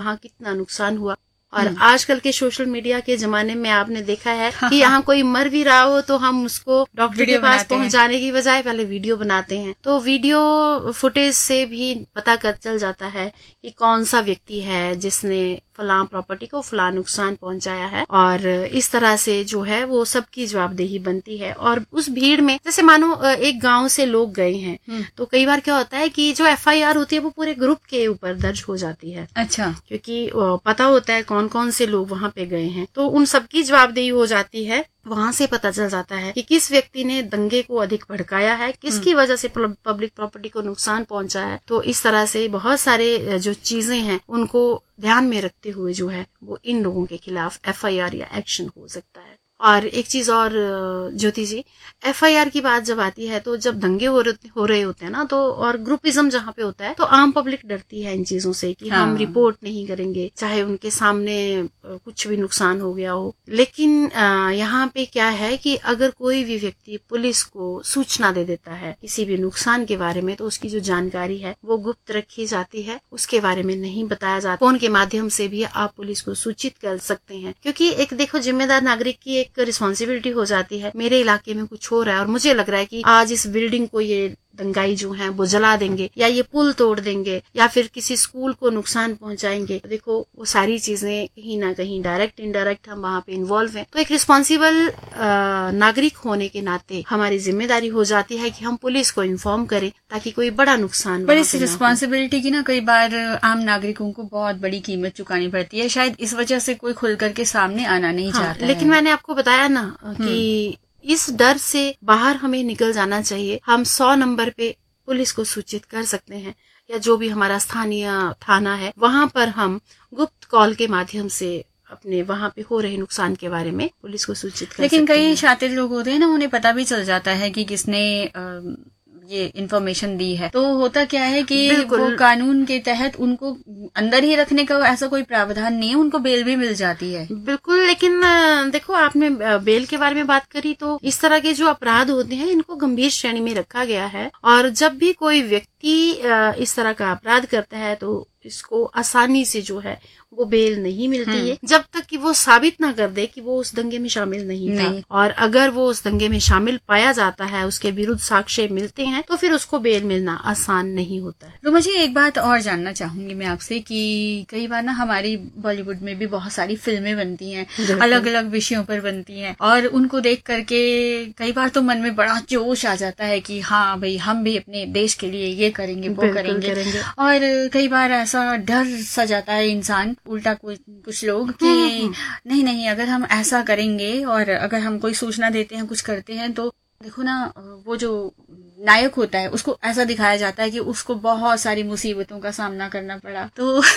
वहाँ कितना नुकसान हुआ। और आजकल के सोशल मीडिया के जमाने में आपने देखा है कि यहाँ कोई मर भी रहा हो तो हम उसको डॉक्टर के पास पहुंचाने की बजाय पहले वीडियो बनाते हैं। तो वीडियो फुटेज से भी पता चल जाता है कि कौन सा व्यक्ति है जिसने फलां प्रॉपर्टी को फलां नुकसान पहुंचाया है, और इस तरह से जो है वो सबकी जवाबदेही बनती है। और उस भीड़ में जैसे मानो एक गांव से लोग गए हैं तो कई बार क्या होता है कि जो FIR होती है वो पूरे ग्रुप के ऊपर दर्ज हो जाती है। अच्छा। क्योंकि पता होता है कौन कौन से लोग वहाँ पे गए हैं, तो उन सबकी जवाबदेही हो जाती है। वहां से पता चल जाता है कि किस व्यक्ति ने दंगे को अधिक भड़काया है, किसकी वजह से पब्लिक प्रॉपर्टी को नुकसान पहुंचा है। तो इस तरह से बहुत सारे जो चीजें हैं उनको ध्यान में रखते हुए जो है वो इन लोगों के खिलाफ FIR या एक्शन हो सकता है। और एक चीज और ज्योति जी, FIR की बात जब आती है तो जब दंगे हो रहे होते हैं ना, तो और ग्रुपिज्म जहाँ पे होता है तो आम पब्लिक डरती है इन चीजों से कि हम रिपोर्ट नहीं करेंगे चाहे उनके सामने कुछ भी नुकसान हो गया हो। लेकिन यहाँ पे क्या है कि अगर कोई भी व्यक्ति पुलिस को सूचना दे देता है किसी भी नुकसान के बारे में, तो उसकी जो जानकारी है वो गुप्त रखी जाती है, उसके बारे में नहीं बताया जाता। फोन के माध्यम से भी आप पुलिस को सूचित कर सकते हैं, क्योंकि एक देखो जिम्मेदार नागरिक की एक रिस्पॉन्सिबिलिटी हो जाती है। मेरे इलाके में कुछ हो रहा है और मुझे लग रहा है कि आज इस बिल्डिंग को ये दंगाई जो है वो जला देंगे या ये पुल तोड़ देंगे या फिर किसी स्कूल को नुकसान पहुंचाएंगे। देखो वो सारी चीजें कहीं ना कहीं डायरेक्ट इनडायरेक्ट हम वहाँ पे इन्वॉल्व हैं। तो एक रिस्पॉन्सिबल नागरिक होने के नाते हमारी जिम्मेदारी हो जाती है कि हम पुलिस को इन्फॉर्म करें ताकि कोई बड़ा नुकसान। पर इस रिस्पॉन्सिबिलिटी की ना कई बार आम नागरिकों को बहुत बड़ी कीमत चुकानी पड़ती है, शायद इस वजह से कोई खुल करके सामने आना नहीं चाहता। लेकिन मैंने आपको बताया ना कि इस डर से बाहर हमें निकल जाना चाहिए। हम 100 नंबर पे पुलिस को सूचित कर सकते हैं, या जो भी हमारा स्थानीय थाना है वहां पर हम गुप्त कॉल के माध्यम से अपने वहां पे हो रहे नुकसान के बारे में पुलिस को सूचित कर लेकिन सकते हैं। कई शातिर लोग होते हैं ना, उन्हें पता भी चल जाता है कि किसने ये इन्फॉर्मेशन दी है। तो होता क्या है कि वो कानून के तहत उनको अंदर ही रखने का ऐसा कोई प्रावधान नहीं है, उनको बेल भी मिल जाती है। बिल्कुल, लेकिन देखो आपने बेल के बारे में बात करी, तो इस तरह के जो अपराध होते हैं इनको गंभीर श्रेणी में रखा गया है, और जब भी कोई व्यक्ति इस तरह का अपराध करता है तो इसको आसानी से जो है वो बेल नहीं मिलती है जब तक कि वो साबित ना कर दे कि वो उस दंगे में शामिल नहीं था। और अगर वो उस दंगे में शामिल पाया जाता है, उसके विरुद्ध साक्ष्य मिलते हैं, तो फिर उसको बेल मिलना आसान नहीं होता है। तो मुझे एक बात और जानना चाहूंगी मैं आपसे कि कई बार ना हमारी बॉलीवुड में भी बहुत सारी फिल्में बनती हैं, अलग अलग विषयों पर बनती हैं, और उनको देख करके कई बार तो मन में बड़ा जोश आ जाता है कि हाँ भाई हम भी अपने देश के लिए ये करेंगे वो करेंगे। और कई बार ऐसा डर सा जाता है इंसान, उल्टा कुछ लोग कि नहीं अगर हम ऐसा करेंगे और अगर हम कोई सूचना देते हैं कुछ करते हैं तो देखो ना वो जो नायक होता है उसको ऐसा दिखाया जाता है कि उसको बहुत सारी मुसीबतों का सामना करना पड़ा।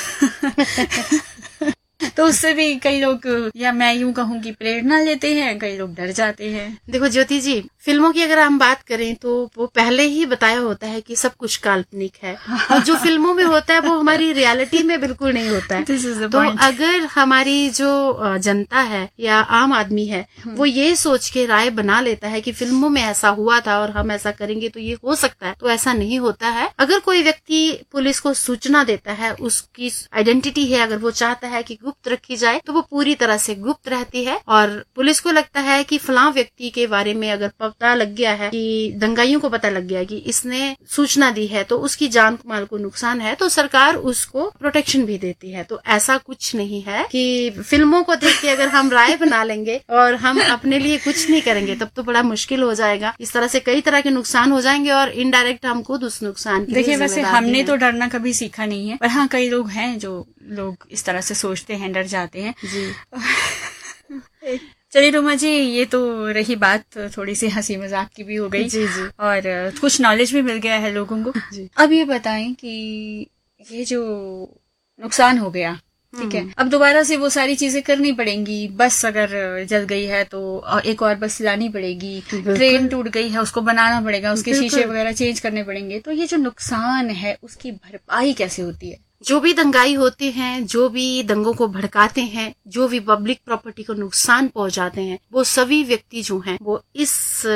तो उससे भी कई लोग, या मैं यूं कहूं कि प्रेरणा लेते हैं, कई लोग डर जाते हैं। देखो ज्योति जी, फिल्मों की अगर हम बात करें तो वो पहले ही बताया होता है कि सब कुछ काल्पनिक है, और जो फिल्मों में होता है वो हमारी रियलिटी में बिल्कुल नहीं होता है। तो अगर हमारी जो जनता है या आम आदमी है वो ये सोच के राय बना लेता है कि फिल्मों में ऐसा हुआ था और हम ऐसा करेंगे तो ये हो सकता है, तो ऐसा नहीं होता है। अगर कोई व्यक्ति पुलिस को सूचना देता है, उसकी आइडेंटिटी है अगर वो चाहता है कि गुप्त रखी जाए तो वो पूरी तरह से गुप्त रहती है। और पुलिस को लगता है कि फलां व्यक्ति के बारे में अगर पता लग गया है, कि दंगाइयों को पता लग गया कि इसने सूचना दी है तो उसकी जान माल को नुकसान है, तो सरकार उसको प्रोटेक्शन भी देती है। तो ऐसा कुछ नहीं है कि फिल्मों को देख के अगर हम राय बना लेंगे और हम अपने लिए कुछ नहीं करेंगे तब तो बड़ा मुश्किल हो जाएगा। इस तरह से कई तरह के नुकसान हो जाएंगे और इनडायरेक्ट हम खुद उस नुकसान की देखिए वैसे हमने तो डरना कभी सीखा नहीं है, पर हाँ कई लोग हैं जो लोग इस तरह से सोचते हैं, डर जाते हैं जी। चलिए रोमा जी, ये तो रही बात, थोड़ी सी हंसी मजाक की भी हो गई जी जी, और कुछ नॉलेज भी मिल गया है लोगों को जी। अब ये बताएं कि ये जो नुकसान हो गया, ठीक है, अब दोबारा से वो सारी चीजें करनी पड़ेंगी। बस अगर जल गई है तो एक और बस लानी पड़ेगी, ट्रेन टूट गई है उसको बनाना पड़ेगा, उसके शीशे वगैरह चेंज करने पड़ेंगे। तो ये जो नुकसान है उसकी भरपाई कैसे होती है? जो भी दंगाई होते हैं, जो भी दंगों को भड़काते हैं, जो भी पब्लिक प्रॉपर्टी को नुकसान पहुंचाते हैं, वो सभी व्यक्ति जो हैं वो इस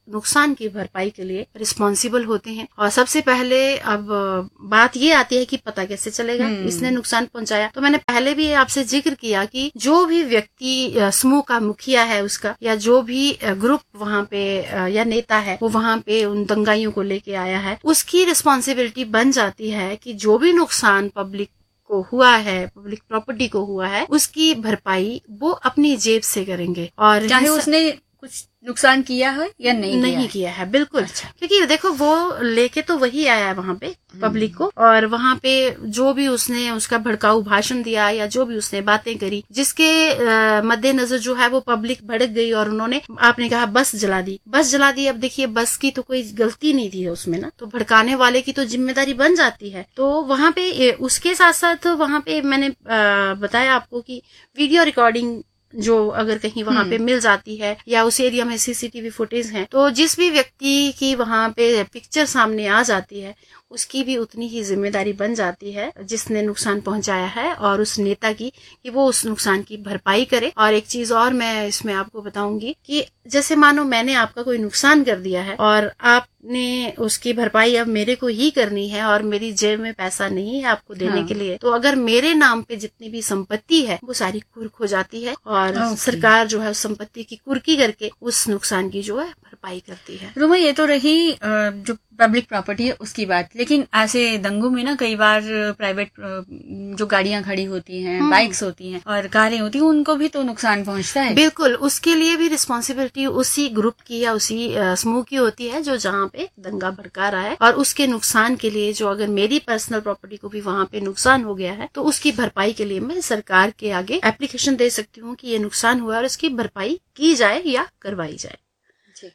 नुकसान की भरपाई के लिए रिस्पॉन्सिबल होते हैं। और सबसे पहले अब बात ये आती है कि पता कैसे चलेगा इसने नुकसान पहुंचाया। तो मैंने पहले भी आपसे जिक्र किया कि जो भी व्यक्ति समूह का मुखिया है उसका, या जो भी ग्रुप वहाँ पे या नेता है वो वहाँ पे उन दंगाइयों को लेके आया है, उसकी रिस्पॉन्सिबिलिटी बन जाती है कि जो भी नुकसान पब्लिक को हुआ है, पब्लिक प्रॉपर्टी को हुआ है, उसकी भरपाई वो अपनी जेब से करेंगे। और चाहे उसने कुछ नुकसान किया है या नहीं किया है बिल्कुल। अच्छा। क्योंकि देखो वो लेके तो वही आया है वहाँ पे पब्लिक को, और वहाँ पे जो भी उसने उसका भड़काऊ भाषण दिया या जो भी उसने बातें करी, जिसके मद्देनजर जो है वो पब्लिक भड़क गई और उन्होंने, आपने कहा बस जला दी। अब देखिए बस की तो कोई गलती नहीं थी उसमें ना, तो भड़काने वाले की तो जिम्मेदारी बन जाती है। तो वहाँ पे उसके साथ साथ वहाँ पे मैंने बताया आपको कि वीडियो रिकॉर्डिंग जो अगर कहीं वहाँ पे मिल जाती है या उस एरिया में सीसीटीवी फुटेज है, तो जिस भी व्यक्ति की वहाँ पे पिक्चर सामने आ जाती है उसकी भी उतनी ही जिम्मेदारी बन जाती है जिसने नुकसान पहुंचाया है, और उस नेता की कि वो उस नुकसान की भरपाई करे। और एक चीज और मैं इसमें आपको बताऊंगी कि जैसे मानो मैंने आपका कोई नुकसान कर दिया है और आपने उसकी भरपाई अब मेरे को ही करनी है और मेरी जेब में पैसा नहीं है आपको देने के लिए, तो अगर मेरे नाम पे जितनी भी संपत्ति है वो सारी कुर्क हो जाती है और सरकार जो है उस संपत्ति की कुर्की करके उस नुकसान की जो है भरपाई करती है। रुमा, ये तो रही जो पब्लिक प्रॉपर्टी है उसकी बात, लेकिन ऐसे दंगों में ना कई बार प्राइवेट जो गाड़ियां खड़ी होती हैं, बाइक्स होती हैं और कारें होती हैं, उनको भी तो नुकसान पहुंचता है। बिल्कुल, उसके लिए भी रिस्पॉन्सिबिलिटी उसी ग्रुप की या उसी समूह की होती है जो जहाँ पे दंगा भड़का रहा है, और उसके नुकसान के लिए जो अगर मेरी पर्सनल प्रॉपर्टी को भी वहाँ पे नुकसान हो गया है तो उसकी भरपाई के लिए मैं सरकार के आगे एप्लीकेशन दे सकती हूँ कि ये नुकसान हुआ और इसकी भरपाई की जाए या करवाई जाए। जी,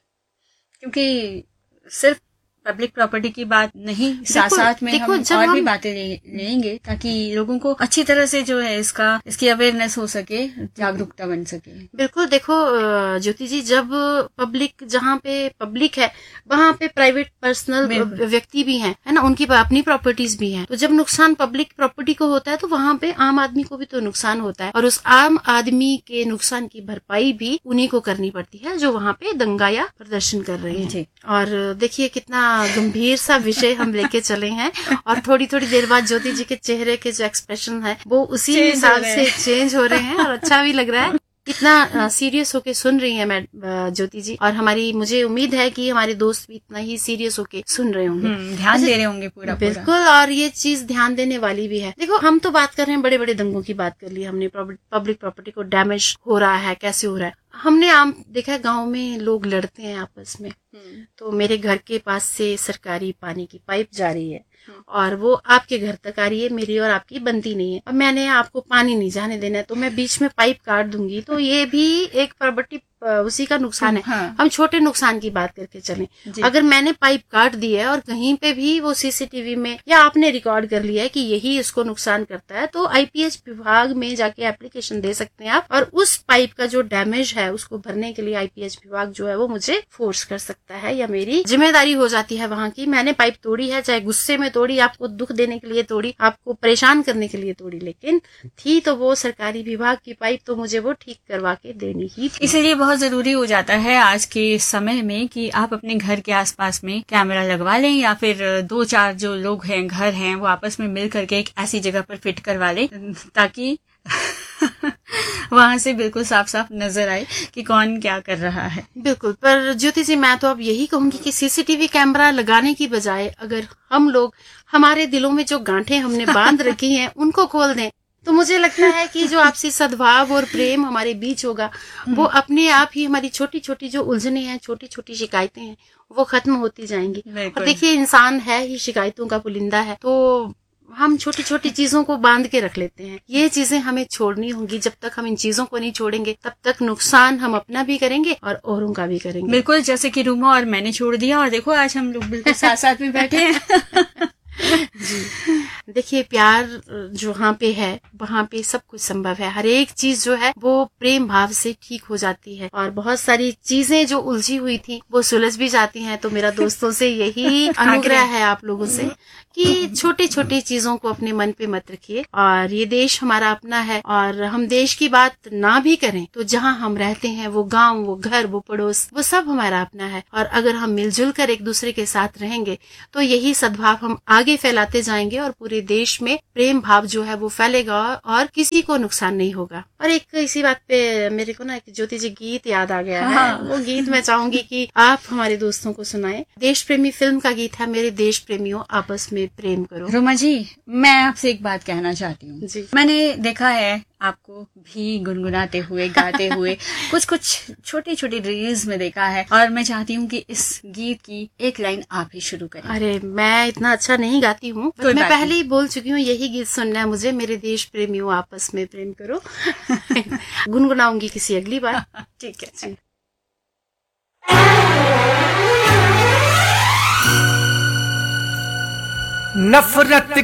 क्योंकि सिर्फ पब्लिक प्रॉपर्टी की बात नहीं, साथ साथ में हम और भी बातें लेंगे ताकि लोगों को अच्छी तरह से जो है इसकी अवेयरनेस हो सके, जागरूकता बन सके। बिल्कुल, देखो ज्योति जी, जब पब्लिक, जहाँ पे पब्लिक है वहाँ पे प्राइवेट पर्सनल व्यक्ति भी हैं, है ना, उनकी अपनी प्रॉपर्टीज भी हैं। तो जब नुकसान पब्लिक प्रॉपर्टी को होता है तो वहाँ पे आम आदमी को भी तो नुकसान होता है, और उस आम आदमी के नुकसान की भरपाई भी उन्हीं को करनी पड़ती है जो वहाँ पे दंगा या प्रदर्शन कर रहे हैं। और देखिए कितना गंभीर सा विषय हम लेके चले हैं, और थोड़ी थोड़ी देर बाद ज्योति जी के चेहरे के जो एक्सप्रेशन है वो उसी हिसाब से चेंज हो रहे हैं और अच्छा भी लग रहा है। इतना सीरियस होके सुन रही है मैं ज्योति जी, और मुझे उम्मीद है कि हमारे दोस्त भी इतना ही सीरियस होके सुन रहे होंगे, ध्यान दे रहे होंगे पूरा। बिल्कुल, और ये चीज ध्यान देने वाली भी है। देखो, हम तो बात कर रहे हैं, बड़े बड़े दंगों की बात कर ली हमने, पब्लिक प्रॉपर्टी को डैमेज हो रहा है, कैसे हो रहा है। हमने आम देखा है गांव में लोग लड़ते हैं आपस में, तो मेरे घर के पास से सरकारी पानी की पाइप जा रही है और वो आपके घर तक आ रही है, मेरी और आपकी बनती नहीं है। अब मैंने आपको पानी नहीं जाने देना है तो मैं बीच में पाइप काट दूंगी, तो ये भी एक प्रॉपर्टी उसी का नुकसान है। हम छोटे नुकसान की बात करके चलें, अगर मैंने पाइप काट दी है और कहीं पे भी वो सीसीटीवी में या आपने रिकॉर्ड कर लिया है कि यही इसको नुकसान करता है, तो आईपीएच विभाग में जाके एप्लीकेशन दे सकते हैं आप, और उस पाइप का जो डैमेज है उसको भरने के लिए आईपीएच विभाग जो है वो मुझे फोर्स कर सकता है, या मेरी जिम्मेदारी हो जाती है वहाँ की। मैंने पाइप तोड़ी है, चाहे गुस्से में तोड़ी, आपको दुख देने के लिए तोड़ी, आपको परेशान करने के लिए तोड़ी, लेकिन थी तो वो सरकारी विभाग की पाइप, तो मुझे वो ठीक करवा के देनी ही थी। इसलिए बहुत जरूरी हो जाता है आज के समय में कि आप अपने घर के आसपास में कैमरा लगवा लें, या फिर 2-4 जो लोग हैं, घर हैं, वो आपस में मिल करके एक ऐसी जगह पर फिट करवा लें ताकि वहां से बिल्कुल साफ साफ नजर आए कि कौन क्या कर रहा है। बिल्कुल, पर ज्योति जी मैं तो अब यही कहूंगी कि सीसीटीवी कैमरा लगाने की बजाय अगर हम लोग हमारे दिलों में जो गांठें हमने बांध रखी हैं उनको खोल दें, तो मुझे लगता है कि जो आपसी सद्भाव और प्रेम हमारे बीच होगा वो अपने आप ही, हमारी छोटी छोटी जो उलझने हैं, छोटी छोटी शिकायतें हैं, वो खत्म होती जाएंगी। और देखिए, इंसान है ही शिकायतों का पुलिंदा है, तो हम छोटी छोटी चीजों को बांध के रख लेते हैं। ये चीजें हमें छोड़नी होंगी। जब तक हम इन चीजों को नहीं छोड़ेंगे तब तक नुकसान हम अपना भी करेंगे और औरों का भी करेंगे। बिल्कुल, जैसे कि रूमा और मैंने छोड़ दिया और देखो आज हम लोग बिल्कुल साथ साथ में बैठे हैं। जी देखिए, प्यार जहाँ पे है वहाँ पे सब कुछ संभव है। हर एक चीज जो है वो प्रेम भाव से ठीक हो जाती है और बहुत सारी चीजें जो उलझी हुई थी वो सुलझ भी जाती हैं। तो मेरा दोस्तों से यही अनुग्रह है आप लोगों से कि छोटी छोटी चीजों को अपने मन पे मत रखिए। और ये देश हमारा अपना है और हम देश की बात ना भी करें तो जहाँ हम रहते हैं वो गांव, वो घर, वो पड़ोस, वो सब हमारा अपना है। और अगर हम मिलजुल कर एक दूसरे के साथ रहेंगे तो यही सद्भाव हम आगे फैलाते जाएंगे और पूरे देश में प्रेम भाव जो है वो फैलेगा और किसी को नुकसान नहीं होगा। और एक इसी बात पे मेरे को ना एक ज्योति जी गीत याद आ गया है। वो गीत मैं चाहूंगी कि आप हमारे दोस्तों को सुनाएं। देश प्रेमी फिल्म का गीत है, मेरे देश प्रेमियों आपस में प्रेम करो। रोमा जी, मैं आपसे एक बात कहना चाहती हूँ। मैंने देखा है आपको भी गुनगुनाते हुए, गाते हुए, कुछ छोटी छोटी रील्स में देखा है और मैं चाहती हूँ कि इस गीत की एक लाइन आप ही शुरू करें। अरे मैं इतना अच्छा नहीं गाती हूँ, मैं पहले ही बोल चुकी हूँ यही गीत सुनना है मुझे, मेरे देश प्रेमियों आपस में प्रेम करो। गुनगुनाऊंगी किसी अगली बार। ठीक है। नफरत